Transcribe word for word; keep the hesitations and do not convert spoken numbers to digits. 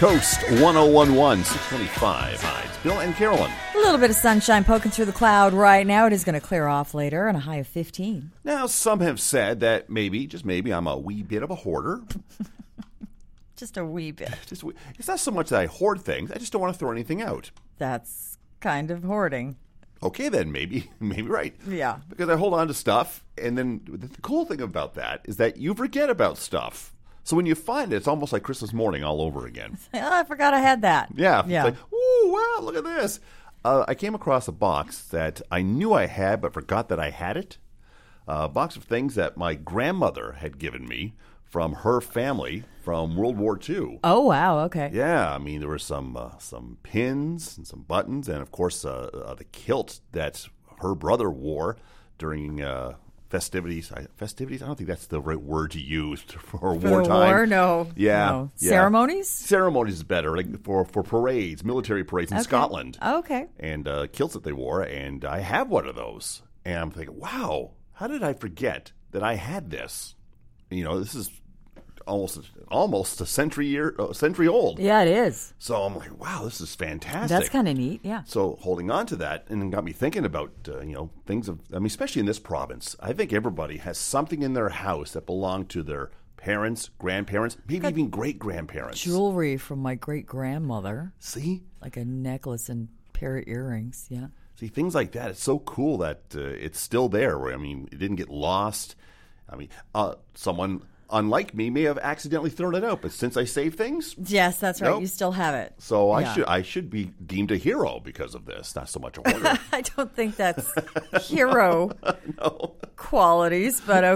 Coast one oh one point one, six twenty-five. Hi, it's Bill and Carolyn. A little bit of sunshine poking through the cloud right now. It is going to clear off later and a high of fifteen. Now, some have said that maybe, just maybe, I'm a wee bit of a hoarder. Just a wee bit. Just, it's not so much that I hoard things. I just don't want to throw anything out. That's kind of hoarding. Okay, then, maybe, maybe right. Yeah. Because I hold on to stuff, and then the cool thing about that is that you forget about stuff. So when you find it, it's almost like Christmas morning all over again. Oh, I forgot I had that. Yeah. Yeah. It's like, ooh, wow, look at this. Uh, I came across a box that I knew I had but forgot that I had it. A box of things that my grandmother had given me from her family from World War Two. Oh, wow. Okay. Yeah. I mean, there were some uh, some pins and some buttons and, of course, uh, uh, the kilt that her brother wore during uh, festivities. I, festivities? I don't think that's the right word to use for, For wartime. the war? No. Yeah, No. yeah. Ceremonies? Ceremonies is better, like for, for parades, military parades in Okay. Scotland. Okay. And uh, kilts that they wore, and I have one of those. And I'm thinking, wow, how did I forget that I had this? You know, this is almost almost a century year, a century old. Yeah, it is. So I'm like, wow, this is fantastic. That's kind of neat, yeah. So holding on to that, and it got me thinking about, uh, you know, things of, I mean, especially in this province, I think everybody has something in their house that belonged to their parents, grandparents, maybe even great-grandparents. Jewelry from my great-grandmother. See? Like a necklace and pair of earrings, yeah. See, things like that, it's so cool that uh, it's still there. Where I mean, it didn't get lost. I mean, uh, someone, unlike me, may have accidentally thrown it out, but since I save things, Yes, that's right. Nope. You still have it. so I Yeah. should I should be deemed a hero because of this, not so much a hoarder. I don't think that's hero No. qualities, but